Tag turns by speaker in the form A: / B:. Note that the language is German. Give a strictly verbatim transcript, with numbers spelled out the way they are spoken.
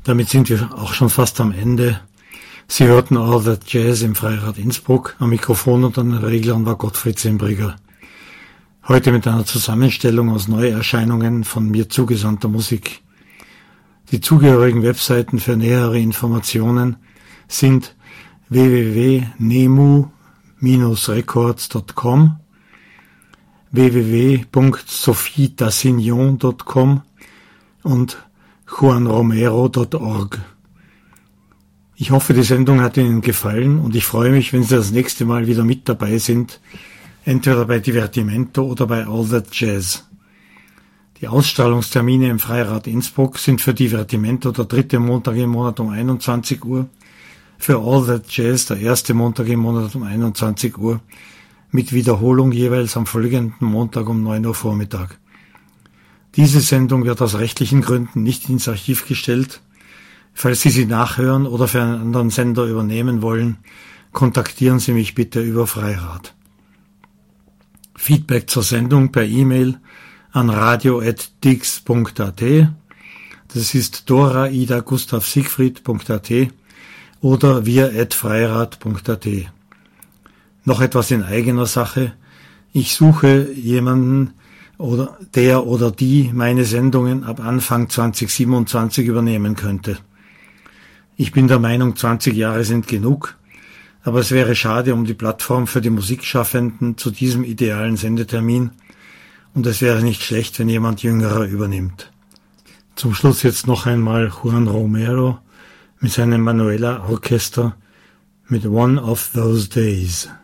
A: Damit sind wir auch schon fast am Ende. Sie hörten All That Jazz im Freirad Innsbruck. Am Mikrofon und an den Reglern war Gottfried Sembriger. Heute mit einer Zusammenstellung aus Neuerscheinungen von mir zugesandter Musik. Die zugehörigen Webseiten für nähere Informationen sind w w w punkt nemu records punkt com, w w w punkt sophie dassignon punkt com und juanromero punkt org. Ich hoffe, die Sendung hat Ihnen gefallen und ich freue mich, wenn Sie das nächste Mal wieder mit dabei sind, entweder bei Divertimento oder bei All That Jazz. Die Ausstrahlungstermine im Freirad Innsbruck sind für Divertimento der dritte Montag im Monat um einundzwanzig Uhr, für All That Jazz der erste Montag im Monat um einundzwanzig Uhr, mit Wiederholung jeweils am folgenden Montag um neun Uhr Vormittag. Diese Sendung wird aus rechtlichen Gründen nicht ins Archiv gestellt. Falls Sie sie nachhören oder für einen anderen Sender übernehmen wollen, kontaktieren Sie mich bitte über Freirad. Feedback zur Sendung per E-Mail an radio at dix punkt a t, das ist Dora Ida Gustav Siegfried punkt a t oder wir at freirad punkt a t. Noch etwas in eigener Sache. Ich suche jemanden, oder der oder die meine Sendungen ab Anfang zwanzig siebenundzwanzig übernehmen könnte. Ich bin der Meinung, zwanzig Jahre sind genug, aber es wäre schade um die Plattform für die Musikschaffenden zu diesem idealen Sendetermin und es wäre nicht schlecht, wenn jemand Jüngerer übernimmt. Zum Schluss jetzt noch einmal Juan Romero mit seinem Manuela Orchester mit One of Those Days.